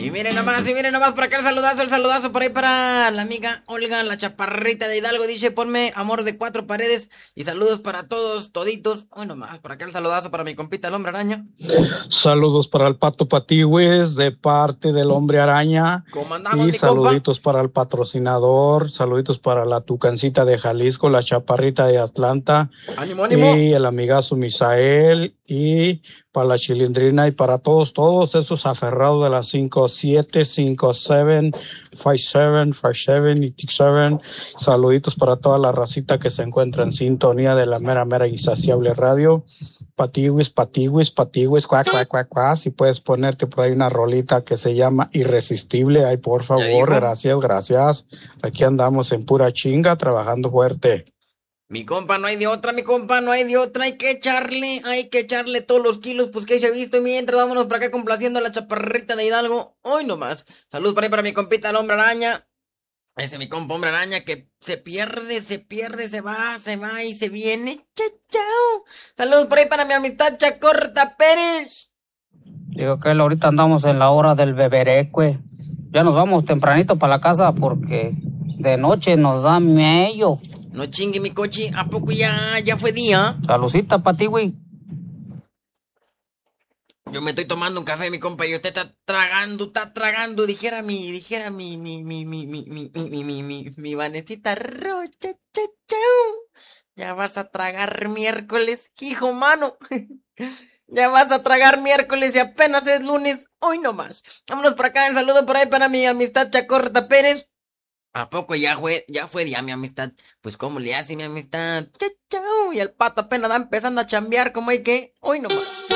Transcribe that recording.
y miren nomás por acá el saludazo por ahí para la amiga Olga, la chaparrita de Hidalgo. Dice, ponme amor de cuatro paredes y saludos para todos, toditos. Hoy nomás, por acá el saludazo para mi compita el hombre araña. Saludos para el Pato Patigües de parte del hombre araña. ¿Cómo andamos, Y mi saluditos para el patrocinador, saluditos para la Tucancita de Jalisco, la chaparrita de Atlanta. Ánimo, ánimo. Y el amigazo Misael, y para la Chilindrina, y para todos esos aferrados de las 57, 57, 57, 57 y 67. Saluditos para toda la racita que se encuentra en sintonía de la mera insaciable radio. Patigües, cuac, cuac, cuac, cuac. Si puedes ponerte por ahí una rolita que se llama Irresistible, ay, por favor, gracias. Aquí andamos en pura chinga, trabajando fuerte. Mi compa, no hay de otra, hay que echarle todos los kilos, pues que se ha visto. Y mientras vámonos por acá complaciendo a la chaparrita de Hidalgo, hoy nomás. Saludos por ahí para mi compita el hombre araña. Ese mi compa hombre araña que se pierde, se va y se viene. Chao. Saludos por ahí para mi amistad Chacorta Pérez. Digo que ahorita andamos en la hora del beberecue. Ya nos vamos tempranito para la casa porque de noche nos da miedo. No chingue mi coche, ¿a poco ya fue día? Salucita para ti, güey. Yo me estoy tomando un café, mi compa, y usted está tragando, dijera mi Vanesita Rocha, ya vas a tragar miércoles, hijo mano. Ya vas a tragar miércoles y apenas es lunes, hoy nomás. Vámonos por acá, el saludo por ahí para mi amistad Chacorta Pérez. ¿A poco ya fue día, mi amistad? Pues cómo le hace, mi amistad. Chao. Y el pato apenas va empezando a chambear, como hay que, hoy nomás.